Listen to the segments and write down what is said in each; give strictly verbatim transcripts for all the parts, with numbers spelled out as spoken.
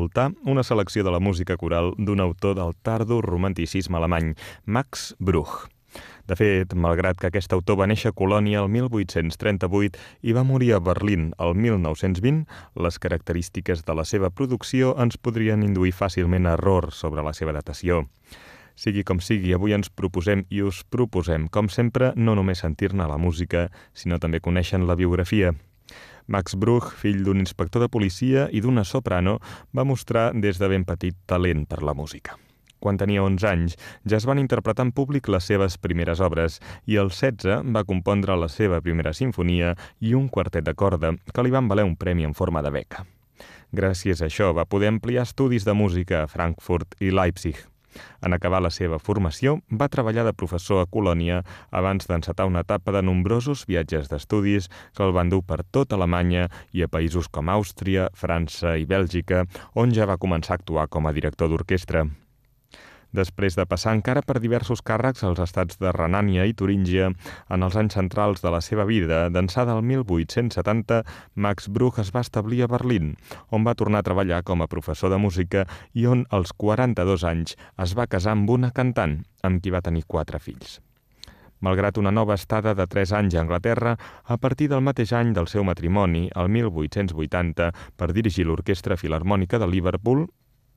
escoltar una selecció de la música coral d'un autor del tardo romanticisme alemany, Max Bruch. De fet, malgrat que aquest autor va néixer a Colònia el mil vuit-cents trenta-vuit i va morir a Berlín el mil nou-cents vint, les característiques de la seva producció ens podrien induir fàcilment a error sobre la seva datació. Sigui com sigui, avui ens proposem i us proposem, com sempre, no només sentir-ne la música, sinó també conèixer la biografia. Max Bruch, fill d'un inspector de policia i d'una soprano, va mostrar des de ben petit talent per la música. Quan tenia onze anys, ja es van interpretar en públic les seves primeres obres i als setze va compondre la seva primera sinfonia i un quartet de corda que li van valer un premi en forma de beca. Gràcies a això va poder ampliar estudis de música a Frankfurt i Leipzig. En acabar la seva formació, va treballar de professor a Colònia abans d'encetar una etapa de nombrosos viatges d'estudis que el van dur per tota Alemanya i a països com Àustria, França i Bèlgica, on ja va començar a actuar com a director d'orquestra. Després de passar encara per diversos càrrecs als estats de Renània i Turíngia, en els anys centrals de la seva vida, d'ençà del mil vuit-cents setanta, Max Bruch es va establir a Berlín, on va tornar a treballar com a professor de música i on, als quaranta-dos anys, es va casar amb una cantant, amb qui va tenir quatre fills. Malgrat una nova estada de tres anys a Anglaterra, a partir del mateix any del seu matrimoni, el mil vuit-cents vuitanta, per dirigir l'Orquestra Filharmònica de Liverpool,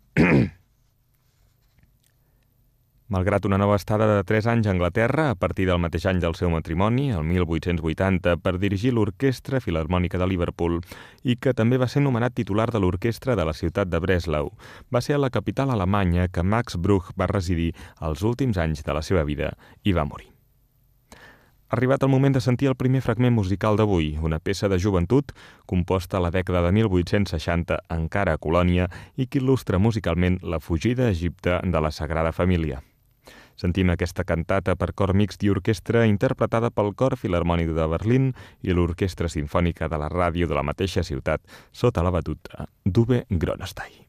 Malgrat una nova estada de tres anys a Anglaterra, a partir del mateix any del seu matrimoni, el mil vuit-cents vuitanta, per dirigir l'Orquestra Filharmònica de Liverpool, i que també va ser nomenat titular de l'orquestra de la ciutat de Breslau, va ser a la capital alemanya que Max Bruch va residir els últims anys de la seva vida i va morir. Arribat el moment de sentir el primer fragment musical d'avui, una peça de joventut composta a la dècada de mil vuit-cents seixanta, encara a Colònia, i que il·lustra musicalment la fugida a Egipte de la Sagrada Família. Sentim aquesta cantata per cor mixt i orquestra interpretada pel Cor Filharmònic de Berlín i l'Orquestra Simfònica de la Ràdio de la mateixa ciutat, sota la batuta d'Uwe Gronstein.